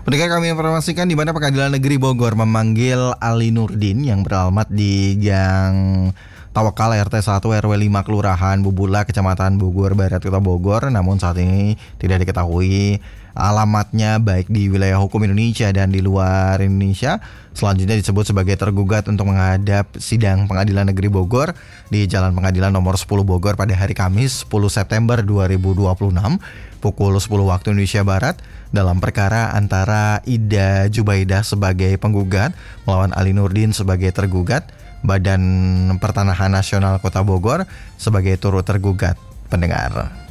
Pendengar, kami informasikan di mana Pengadilan Negeri Bogor memanggil Ali Nurdin yang beralamat di Gang Tawakal RT 1 RW 5 Kelurahan Bubula, Kecamatan Bogor Barat, Kota Bogor. Namun saat ini tidak diketahui alamatnya baik di wilayah hukum Indonesia dan di luar Indonesia. Selanjutnya disebut sebagai tergugat untuk menghadap sidang Pengadilan Negeri Bogor di Jalan Pengadilan nomor 10 Bogor pada hari Kamis 10 September 2026 pukul 10 waktu Indonesia Barat dalam perkara antara Ida Jubaidah sebagai penggugat melawan Ali Nurdin sebagai tergugat, Badan Pertanahan Nasional Kota Bogor sebagai turut tergugat. Pendengar.